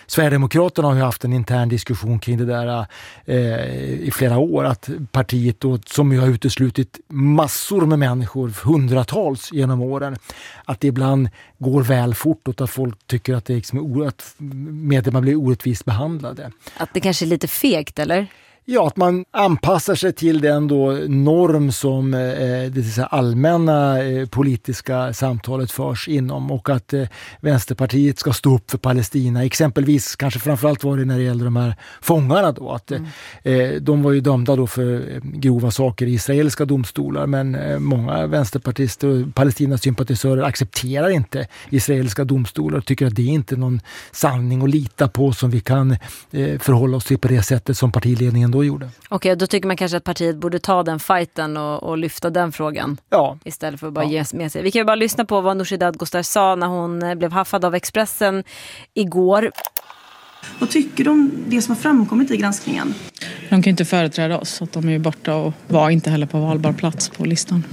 Sverigedemokraterna har ju haft en intern diskussion kring det där i flera år, att partiet då, som ju har uteslutit massor med människor, hundratals genom åren, att det ibland går väl fort och att folk tycker att det liksom att medlemmar blir orättvist behandlade. Att det kanske är lite fegt, eller? Ja, att man anpassar sig till den då norm som det allmänna politiska samtalet förs inom, och att Vänsterpartiet ska stå upp för Palestina. Exempelvis, kanske framförallt var det när det gäller de här fångarna då, att de var ju dömda då för grova saker i israeliska domstolar, men många vänsterpartister och Palestina-sympatisörer accepterar inte israeliska domstolar och tycker att det inte är någon sanning att lita på som vi kan förhålla oss till på det sättet som partiledningen då gjorde. Okej, då tycker man kanske att partiet borde ta den fighten och lyfta den frågan. Ja. Istället för att bara ge med sig. Vi kan ju bara lyssna på vad Nooshi Dadgostar sa när hon blev haffad av Expressen igår. Vad tycker du om det som har framkommit i granskningen? De kan ju inte företräda oss, så att de är ju borta och var inte heller på valbar plats på listan.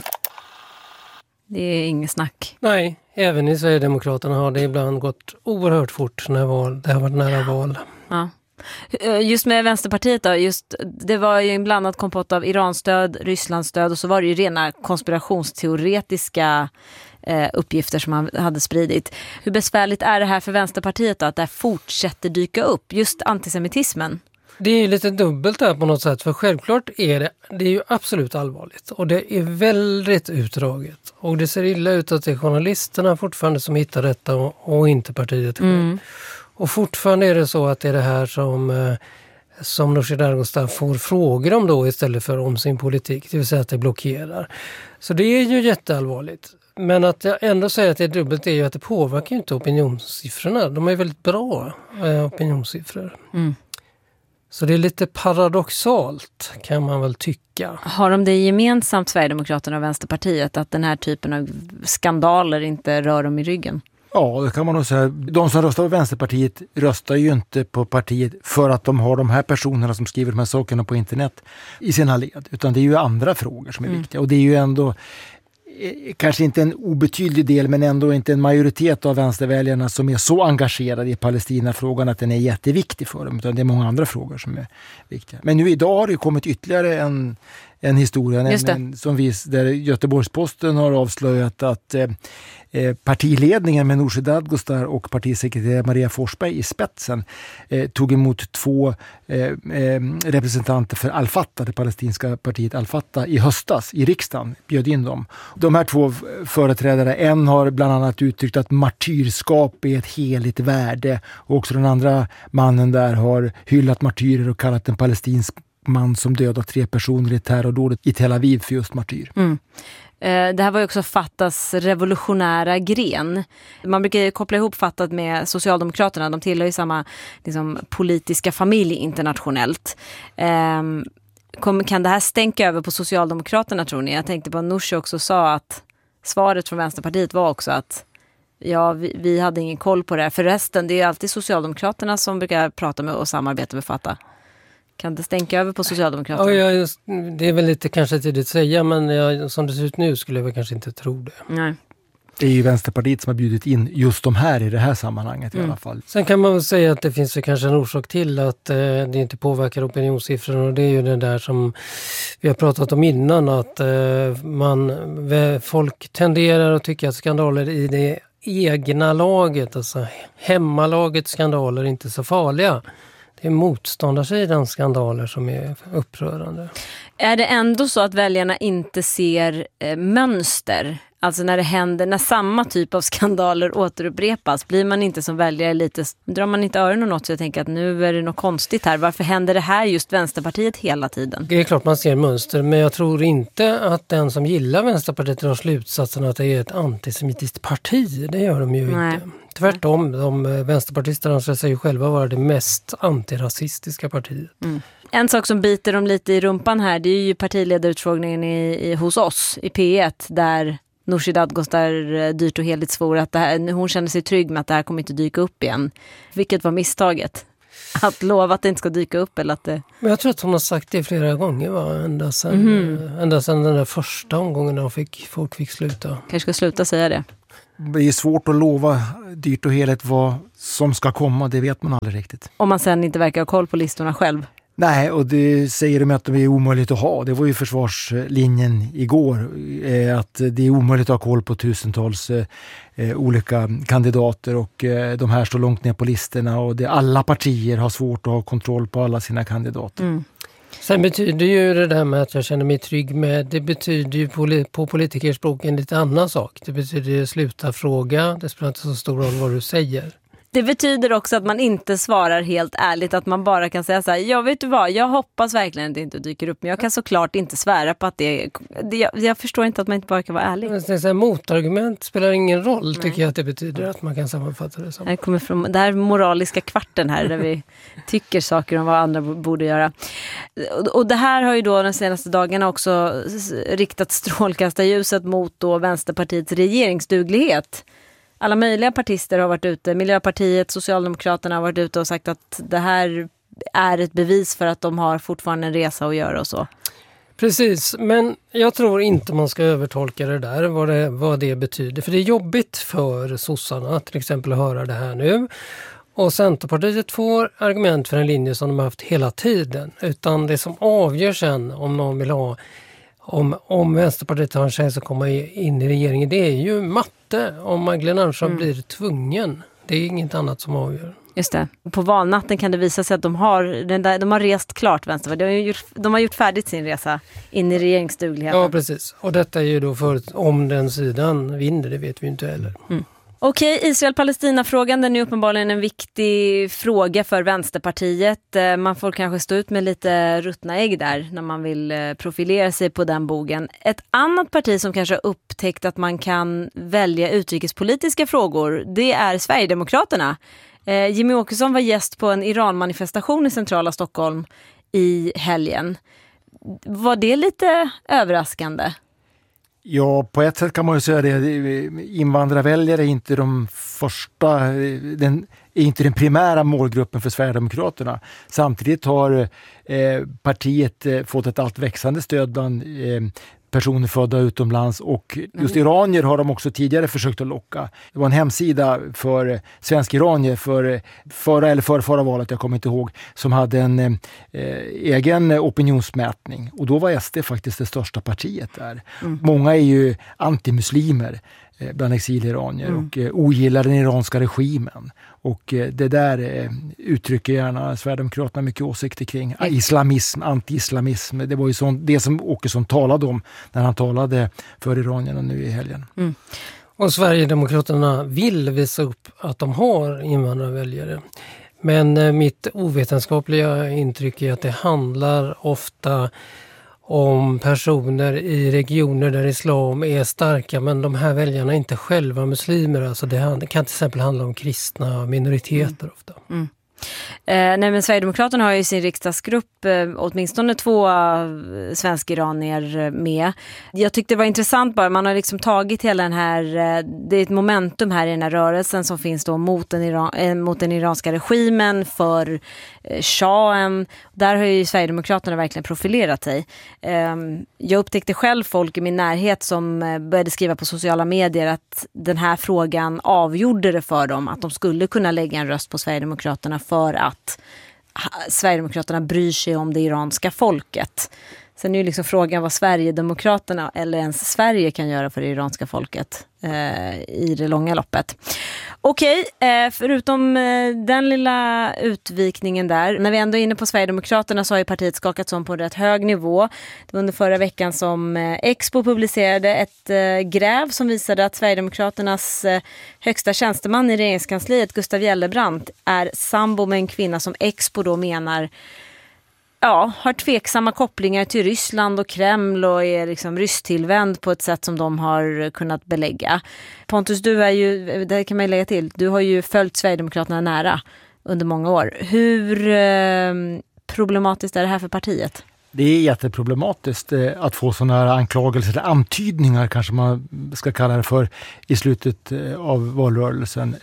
Det är inget snack. Nej, även i Sverigedemokraterna har det ibland gått oerhört fort när det har varit nära val. Ja. Just med Vänsterpartiet då, det var ju en blandad kompott av Iranstöd, Rysslandsstöd, och så var det ju rena konspirationsteoretiska uppgifter som man hade spridit. Hur besvärligt är det här för Vänsterpartiet då, att det här fortsätter dyka upp, just antisemitismen? Det är ju lite dubbelt där på något sätt, för självklart är det är ju absolut allvarligt och det är väldigt utdraget, och det ser illa ut att det är journalisterna fortfarande som hittar detta och inte partiet själv. Och fortfarande är det så att det är det här som Nooshi Dadgostar får frågor om då istället för om sin politik, det vill säga att det blockerar. Så det är ju jätteallvarligt. Men att jag ändå säger att det är dubbelt är ju att det påverkar inte opinionssiffrorna. De är väldigt bra opinionssiffror. Så det är lite paradoxalt, kan man väl tycka. Har de det gemensamt, Sverigedemokraterna och Vänsterpartiet, att den här typen av skandaler inte rör dem i ryggen? Ja, det kan man nog säga. De som röstar på Vänsterpartiet röstar ju inte på partiet för att de har de här personerna som skriver de här sakerna på internet i sina led. Utan det är ju andra frågor som är viktiga. Och det är ju ändå kanske inte en obetydlig del, men ändå inte en majoritet av vänsterväljarna som är så engagerade i Palestina-frågan att den är jätteviktig för dem. Utan det är många andra frågor som är viktiga. Men nu idag har det kommit ytterligare en historia där Göteborgs-Posten har avslöjat att partiledningen med Nooshi Dadgostar och partisekreterare Maria Forsberg i spetsen tog emot 2 representanter för Al-Fatah, det palestinska partiet Al-Fatah, i höstas i riksdagen, bjöd in dem. De här 2 företrädare, en har bland annat uttryckt att martyrskap är ett heligt värde, och också den andra mannen där har hyllat martyrer och kallat en palestinsk man som dödat 3 personer i terrordådet i Tel Aviv för just martyr. Det här var ju också Fatahs revolutionära gren. Man brukar ju koppla ihop Fatah med Socialdemokraterna. De tillhör ju samma politiska familj internationellt. Kan det här stänka över på Socialdemokraterna, tror ni? Jag tänkte på att Nooshi också sa att svaret från Vänsterpartiet var också att vi hade ingen koll på det här. För resten, det är ju alltid Socialdemokraterna som brukar prata med och samarbeta med Fatah. Kan det stänka över på Socialdemokraterna? Ja, det är väl lite kanske tidigt att säga, men som det ser ut nu skulle jag väl kanske inte tro det. Nej. Det är ju Vänsterpartiet som har bjudit in just de här i det här sammanhanget i alla fall. Sen kan man väl säga att det finns ju kanske en orsak till att det inte påverkar opinionssiffrorna, och det är ju det där som vi har pratat om innan, att folk tenderar att tycka att skandaler i det egna laget, alltså hemmalagets skandaler, är inte så farliga. Det är motståndarsidans skandaler som är upprörande. Är det ändå så att väljarna inte ser mönster? Alltså när samma typ av skandaler återupprepas, blir man inte som väljare lite, drar man inte öronen åt, så jag tänker att nu är det något konstigt här. Varför händer det här just Vänsterpartiet hela tiden? Det är klart man ser mönster, men jag tror inte att den som gillar Vänsterpartiet drar slutsatsen att det är ett antisemitiskt parti. Det gör de ju inte. Tvärtom, de vänsterpartisterna anser sig ju själva vara det mest antirasistiska partiet. En sak som biter dem lite i rumpan här, det är ju partiledarutfrågningen hos oss i P1, där Nooshi Dadgostar dyrt och heligt svor att hon känner sig trygg med att det här kommer inte dyka upp igen. Vilket var misstaget? Att lova att det inte ska dyka upp, eller att det... Men jag tror att hon har sagt det flera gånger, va? Ända sedan den där första omgången när folk fick sluta. Kanske ska sluta säga det. det är svårt att lova dyrt och heligt vad som ska komma, det vet man aldrig riktigt. Om man sen inte verkar ha koll på listorna själv. Nej, och det säger de att de är omöjligt att ha. Det var ju försvarslinjen igår, att det är omöjligt att ha koll på tusentals olika kandidater och de här står långt ner på listorna och alla partier har svårt att ha kontroll på alla sina kandidater. Mm. Sen betyder ju det där med att jag känner mig trygg med, det betyder ju på politikerspråk en lite annan sak. Det betyder ju sluta fråga, det spelar inte så stor roll vad du säger. Det betyder också att man inte svarar helt ärligt, att man bara kan säga så här: jag vet du vad, jag hoppas verkligen att det inte dyker upp, men jag kan såklart inte svära på att jag förstår inte att man inte bara kan vara ärlig. Men så här, motargument spelar ingen roll, tycker jag att det betyder, att man kan sammanfatta det som. Det kommer från den här moraliska kvarten här där vi tycker saker om vad andra borde göra. Och det här har ju då de senaste dagarna också riktat strålkastarljuset mot då Vänsterpartiets regeringsduglighet. Alla möjliga partister har varit ute, Miljöpartiet, Socialdemokraterna har varit ute och sagt att det här är ett bevis för att de har fortfarande en resa att göra och så. Precis, men jag tror inte man ska övertolka det där, vad det betyder. För det är jobbigt för sossarna till exempel att höra det här nu. Och Centerpartiet får argument för en linje som de har haft hela tiden. Utan det som avgör sen om någon vill ha, om Vänsterpartiet har en chans att komma in i regeringen, det är ju matte. Om Magdalena Andersson blir tvungen. Det är inget annat som avgör. Just det. På valnatten kan det visa sig att de har rest klart Vänsterpartiet. De har gjort färdigt sin resa in i regeringsdugligheten. Ja, precis. Och detta är ju då för om den sidan vinner, det vet vi inte heller. Mm. Okej, Israel-Palestina-frågan, den är uppenbarligen en viktig fråga för Vänsterpartiet. Man får kanske stå ut med lite ruttna ägg där när man vill profilera sig på den bogen. Ett annat parti som kanske har upptäckt att man kan välja utrikespolitiska frågor, det är Sverigedemokraterna. Jimmy Åkesson var gäst på en Iran-manifestation i centrala Stockholm i helgen. Var det lite överraskande? Ja, på ett sätt kan man ju säga det. Invandrarväljare är inte inte den primära målgruppen för Sverigedemokraterna. Samtidigt har partiet fått ett allt växande stöd bland personer födda utomlands och just iranier har de också tidigare försökt att locka. Det var en hemsida för svenska iranier för förra valet, jag kommer inte ihåg, som hade en egen opinionsmätning och då var SD faktiskt det största partiet där. Många är ju antimuslimer bland exiliranier och ogillar den iranska regimen. Och det där uttrycker gärna Sverigedemokraterna mycket åsikter kring. Islamism, anti-islamism. Det var ju det som Åkesson talade om när han talade för iranierna nu i helgen. Mm. Och Sverigedemokraterna vill visa upp att de har invandrarväljare. Men mitt ovetenskapliga intryck är att det handlar ofta om personer i regioner där islam är starka, men de här väljarna är inte själva muslimer. Alltså det kan till exempel handla om kristna minoriteter ofta. Mm. Nej, men Sverigedemokraterna har ju i sin riksdagsgrupp åtminstone 2 svensk-iranier med. Jag tyckte det var intressant bara, man har liksom tagit hela den här, det är ett momentum här i den här rörelsen som finns då mot den iranska regimen, för shahen. Där har ju Sverigedemokraterna verkligen profilerat sig. Jag upptäckte själv folk i min närhet som började skriva på sociala medier att den här frågan avgjorde det för dem, att de skulle kunna lägga en röst på Sverigedemokraterna för att Sverigedemokraterna bryr sig om det iranska folket. Sen är ju liksom frågan vad Sverigedemokraterna eller ens Sverige kan göra för det iranska folket i det långa loppet. Okej, förutom den lilla utvikningen där. När vi ändå är inne på Sverigedemokraterna så har ju partiet skakats om på en rätt hög nivå. Det var under förra veckan som Expo publicerade ett gräv som visade att Sverigedemokraternas högsta tjänsteman i regeringskansliet, Gustav Gellebrand, är sambo med en kvinna som Expo då menar har tveksamma kopplingar till Ryssland och Kreml och är liksom rysstillvänd på ett sätt som de har kunnat belägga. Pontus, du är ju, det kan man lägga till, du har ju följt Sverigedemokraterna nära under många år. Hur problematiskt är det här för partiet? Det är jätteproblematiskt att få sådana här anklagelser, eller antydningar kanske man ska kalla det för, i slutet av valrörelsen.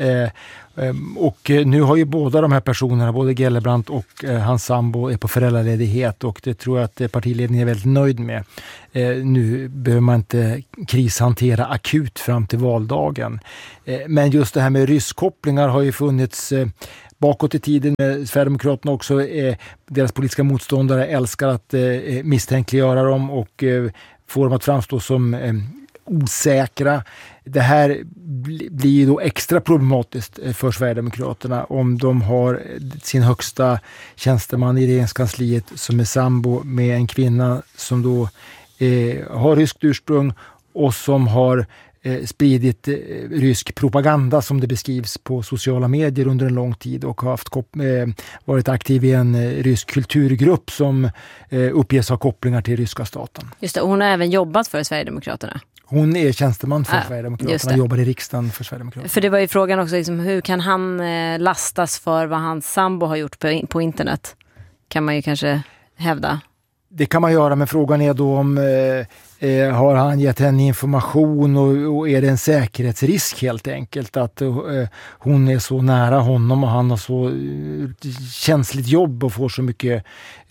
Och nu har ju båda de här personerna, både Gellebrand och hans sambo, är på föräldraledighet, och det tror jag att partiledningen är väldigt nöjd med. Nu behöver man inte krishantera akut fram till valdagen. Men just det här med rysskopplingar har ju funnits bakåt i tiden. Sverigedemokraterna också, deras politiska motståndare älskar att misstänkliggöra dem och få dem att framstå som osäkra. Det här blir då extra problematiskt för Sverigedemokraterna om de har sin högsta tjänsteman i regeringskansliet som är sambo med en kvinna som då har ryskt ursprung och som har spridit rysk propaganda som det beskrivs på sociala medier under en lång tid och har varit aktiv i en rysk kulturgrupp som uppges ha kopplingar till ryska staten. Just det, och hon har även jobbat för Sverigedemokraterna. Hon är tjänsteman för Sverigedemokraterna, jobbar i riksdagen för Sverigedemokraterna. För det var ju frågan också, liksom, hur kan han lastas för vad hans sambo har gjort på internet? Kan man ju kanske hävda. Det kan man göra, men frågan är då om har han gett henne information och är det en säkerhetsrisk helt enkelt att hon är så nära honom och han har så känsligt jobb och får så mycket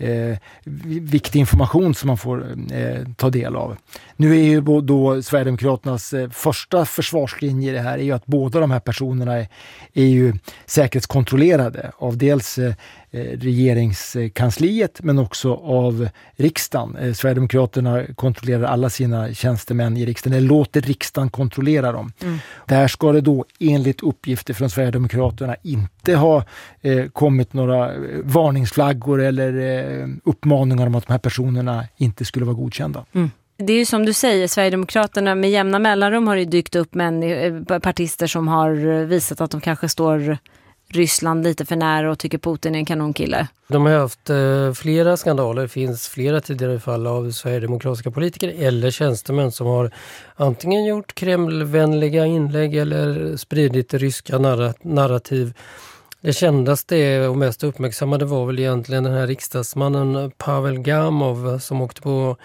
viktig information som man får ta del av. Nu är ju då Sverigedemokraternas första försvarslinje i det här är ju att båda de här personerna är ju säkerhetskontrollerade av dels regeringskansliet men också av riksdagen. Sverigedemokraterna kontrollerar alla sina tjänstemän i riksdagen, eller låter riksdagen kontrollera dem. Där ska det då enligt uppgifter från Sverigedemokraterna inte ha kommit några varningsflaggor eller uppmaningar om att de här personerna inte skulle vara godkända. Det är ju som du säger, Sverigedemokraterna med jämna mellanrum har ju dykt upp partister som har visat att de kanske står Ryssland lite för nära och tycker Putin är en kanonkille. De har haft flera skandaler. Det finns flera tidigare fall av sverigedemokratiska politiker eller tjänstemän som har antingen gjort Kremlvänliga inlägg eller spridit ryska narrativ. Det kändaste och mest uppmärksammade var väl egentligen den här riksdagsmannen Pavel Gamov som åkte på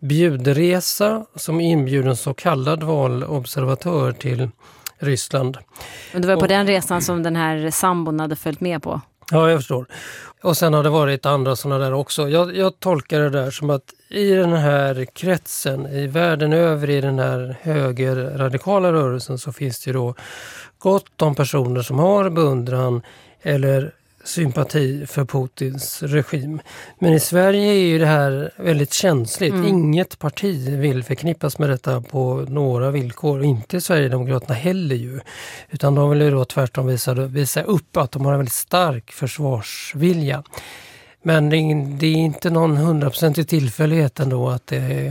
bjudresa som inbjuden så kallad valobservatör till Ryssland. Och det var på den resan som den här sambon hade följt med på. Ja, jag förstår. Och sen har det varit andra sådana där också. Jag tolkar det där som att i den här kretsen, i världen över i den här högerradikala rörelsen så finns det ju då gott om personer som har beundran eller sympati för Putins regim. Men i Sverige är ju det här väldigt känsligt. Inget parti vill förknippas med detta på några villkor. Inte Sverigedemokraterna heller ju. Utan de vill ju då tvärtom visa upp att de har en väldigt stark försvarsvilja. Men det är inte någon 100% tillfällighet ändå att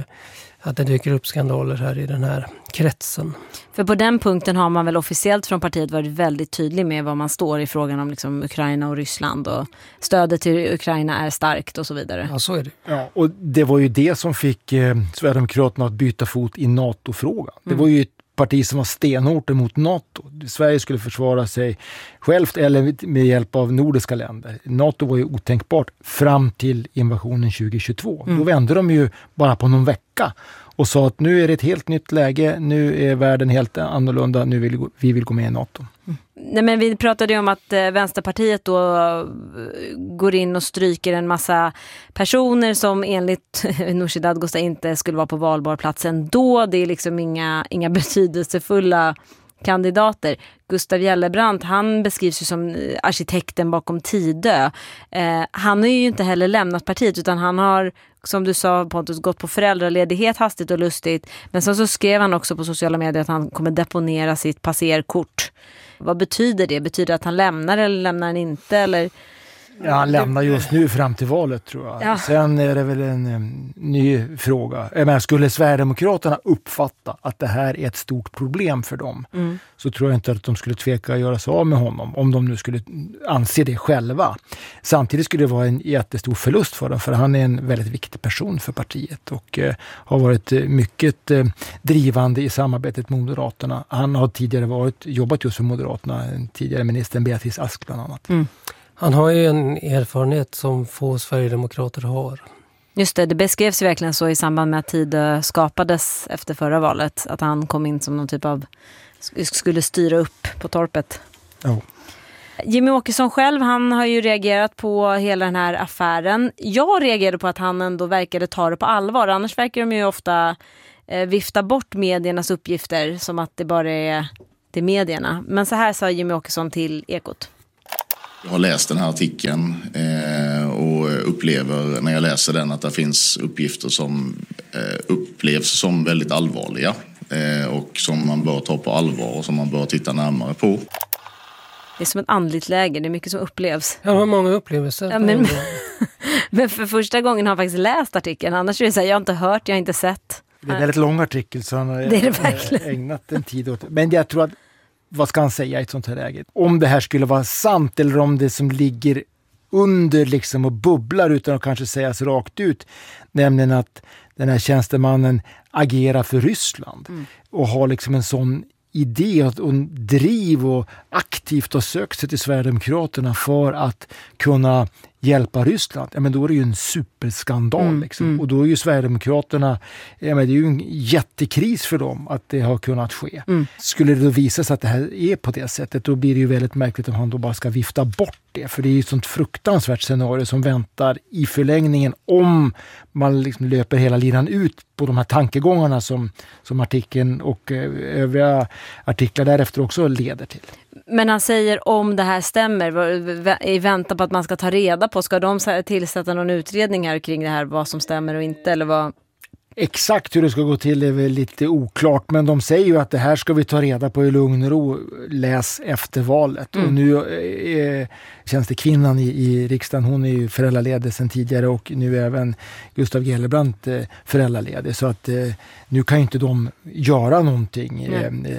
det dyker upp skandaler här i den här kretsen. För på den punkten har man väl officiellt från partiet varit väldigt tydlig med vad man står i frågan om liksom Ukraina och Ryssland och stödet till Ukraina är starkt och så vidare. Ja, så är det. Ja, och det var ju det som fick Sverigedemokraterna att byta fot i NATO-frågan. Det var ju ett parti som var stenhårt emot NATO. Sverige skulle försvara sig självt eller med hjälp av nordiska länder. NATO var ju otänkbart fram till invasionen 2022. Då vände de ju bara på någon vecka och sa att nu är det ett helt nytt läge, nu är världen helt annorlunda, nu vill vi gå med i NATO. Nej, men vi pratade ju om att Vänsterpartiet då går in och stryker en massa personer som enligt Nooshi Dadgostar inte skulle vara på valbar plats ändå. Det är liksom inga betydelsefulla kandidater. Gustav Gellebrand, han beskrivs ju som arkitekten bakom Tidö. Han har ju inte heller lämnat partiet utan han har, som du sa Pontus, gått på föräldraledighet hastigt och lustigt. Men så skrev han också på sociala medier att han kommer deponera sitt passerkort. Vad betyder det? Betyder det att han lämnar eller lämnar han inte? Eller? Ja, han lämnar just nu fram till valet tror jag. Ja. Sen är det väl en ny fråga. Men skulle Sverigedemokraterna uppfatta att det här är ett stort problem för dem så tror jag inte att de skulle tveka att göra sig av med honom om de nu skulle anse det själva. Samtidigt skulle det vara en jättestor förlust för dem för han är en väldigt viktig person för partiet och har varit mycket drivande i samarbetet med Moderaterna. Han har tidigare jobbat just för Moderaterna, en tidigare ministern Beatrice Ask bland annat. Han har ju en erfarenhet som få Sverigedemokrater har. Just det beskrevs verkligen så i samband med att Tidö skapades efter förra valet. Att han kom in som någon typ av, skulle styra upp på torpet. Oh. Jimmie Åkesson själv, han har ju reagerat på hela den här affären. Jag reagerade på att han ändå verkade ta det på allvar. Annars verkar de ju ofta vifta bort mediernas uppgifter som att det bara är medierna. Men så här sa Jimmie Åkesson till Ekot. Jag har läst den här artikeln och upplever när jag läser den att det finns uppgifter som upplevs som väldigt allvarliga och som man bör ta på allvar och som man bör titta närmare på. Det är som ett andligt läge, det är mycket som upplevs. Ja, det var många upplevelser. Ja, men för första gången har jag faktiskt läst artikeln. Annars är det så här, jag har inte hört, jag har inte sett. Det är en väldigt lång artikel så han har ägnat en tid åt. Men jag tror att, vad ska han säga i ett sånt här läge? Om det här skulle vara sant eller om det som ligger under liksom och bubblar utan att kanske sägas rakt ut. Nämligen att den här tjänstemannen agerar för Ryssland och har liksom en sån idé och driv och aktivt har sökt sig till Sverigedemokraterna för att kunna hjälpa Ryssland, men då är det ju en superskandal. Liksom. Och då är ju Sverigedemokraterna, det är ju en jättekris för dem att det har kunnat ske. Skulle det då visa sig att det här är på det sättet, då blir det ju väldigt märkligt om han då bara ska vifta bort det. För det är ju ett sånt fruktansvärt scenario som väntar i förlängningen om man liksom löper hela linan ut på de här tankegångarna som artikeln och övriga artiklar därefter också leder till. Men han säger om det här stämmer, i väntan på att man ska ta reda på, ska de tillsätta någon utredning här kring det här, vad som stämmer och inte, eller vad? Exakt hur det ska gå till är väl lite oklart, men de säger ju att det här ska vi ta reda på i lugn och ro, läs efter valet. Och nu tjänstekvinnan i riksdagen, hon är ju föräldraledig sedan tidigare och nu är även Gustav Gellebrand föräldraledig. Så att nu kan ju inte de göra någonting.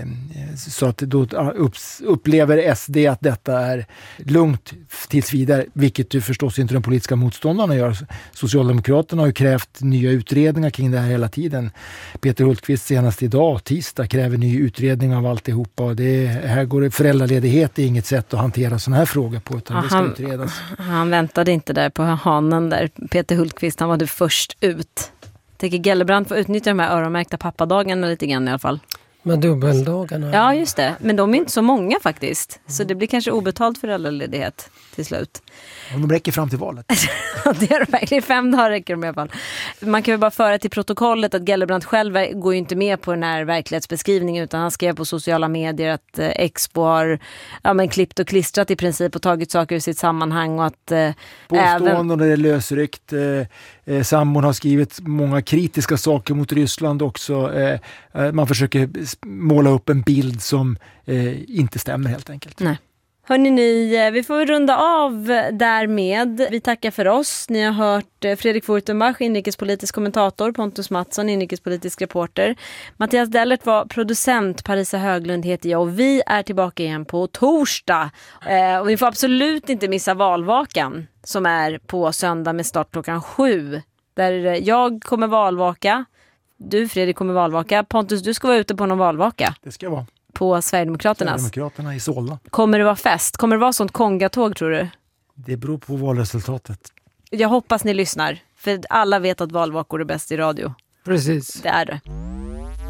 Så att då upplever SD att detta är lugnt tills vidare, vilket du förstås inte de politiska motståndarna gör. Socialdemokraterna har ju krävt nya utredningar kring det här hela tiden. Peter Hultqvist senast idag, tisdag, kräver ny utredning av alltihopa. Här går det, föräldraledighet är inget sätt att hantera sådana här frågor på, utan det ska utredas. Han väntade inte där på hanen där. Peter Hultqvist, han var det först ut. Jag tycker Gellebrand får utnyttja de här öronmärkta pappadagarna lite grann i alla fall. Med dubbeldagarna. Ja, just det. Men de är inte så många faktiskt. Så det blir kanske obetalt föräldraledighet till slut. De räcker fram till valet. Det är verkligen 5 dagar räcker de i alla fall. Man kan ju bara föra till protokollet att Gellebrand själv går ju inte med på den här verklighetsbeskrivningen, utan han skrev på sociala medier att Expo har klippt och klistrat i princip och tagit saker ur sitt sammanhang och att påståenden är lösryckt. Sambon har skrivit många kritiska saker mot Ryssland också. Man försöker måla upp en bild som inte stämmer helt enkelt. Nej. Hörrni, vi får runda av därmed. Vi tackar för oss. Ni har hört Fredrik Furtenbach, inrikespolitisk kommentator, Pontus Mattsson, inrikespolitisk reporter. Mattias Dellert var producent, Parisa Höglund heter jag och vi är tillbaka igen på torsdag. Och vi får absolut inte missa valvakan som är på söndag med start klockan 7. Där jag kommer valvaka, du Fredrik kommer valvaka, Pontus du ska vara ute på någon valvaka. Det ska jag vara. På Sverigedemokraternas. Sverigedemokraterna i Solna. Kommer det vara fest? Kommer det vara sånt kongatåg tror du? Det beror på valresultatet. Jag hoppas ni lyssnar. För alla vet att valvakor är bäst i radio. Precis. Det är det.